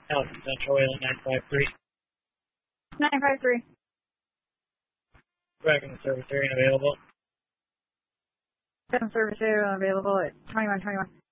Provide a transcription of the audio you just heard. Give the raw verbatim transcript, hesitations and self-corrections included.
Alpha Central Wayland nine five three. nine five three. Dragon service area available. Second service area available at twenty-one twenty-one.